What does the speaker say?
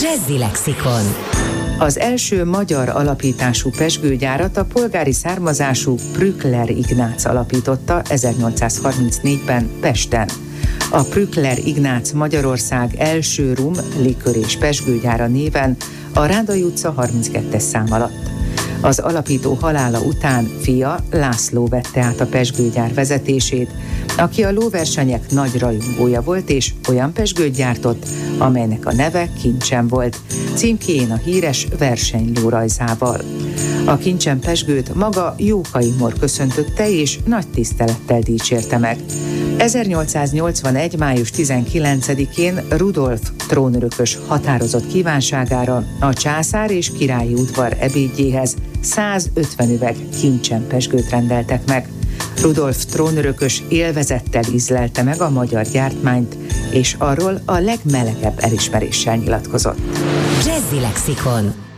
Jazzy Lexikon. Az első magyar alapítású pezsgőgyárat a polgári származású Prückler Ignác alapította 1834-ben Pesten. A Prückler Ignác Magyarország első rum, likör és pezsgőgyára néven a Rádai utca 32-es szám alatt. Az alapító halála után fia László vette át a pezsgőgyár vezetését, aki a lóversenyek nagy rajongója volt, és olyan pezsgőt gyártott, amelynek a neve Kincsen volt, címkéjén a híres versenyló rajzával. A Kincsen pezsgőt maga Jókai Mor köszöntötte és nagy tisztelettel dicsérte meg. 1881. május 19-én Rudolf trónörökös határozott kívánságára a császár és királyi udvar ebédjéhez 150 üveg Kincsen pezsgőt rendeltek meg. Rudolf trónörökös élvezettel ízlelte meg a magyar gyártmányt, és arról a legmelegebb elismeréssel nyilatkozott. Jazzy Lexikon.